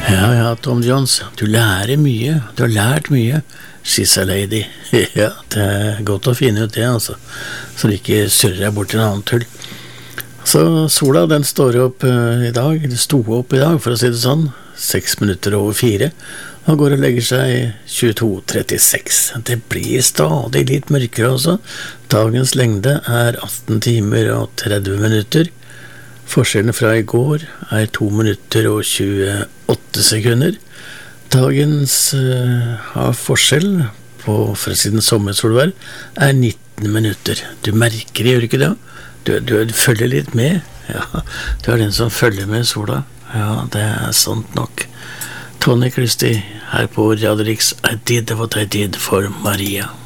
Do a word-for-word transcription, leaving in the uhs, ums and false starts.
Ja, ja, Tom Jones, du lærer mye, du har lært mye, she's a lady. Ja, det er godt å finne ut det, altså, så du ikke surrer deg bort til en annen tull. Så sola, den står opp uh, i dag, det sto opp i dag, for å si det sånn, seks minutter over fire, og går og legger seg tjueto trettiseks. Det blir stadig litt mørkere også. Dagens lengde er atten timer og tretti minutter. Forskjellen fra i går er to minutter og tjueåtte sekunder. Dagens uh, forskjell på, for siden sommersolvær, er nitten minutter. Du merker det, gjør ikke det? Du, du, du følger litt med. Ja, du er den som følger med sola. Ja, det er sant nok. Tony Christie her på Radio Rix. I did what I did for Maria.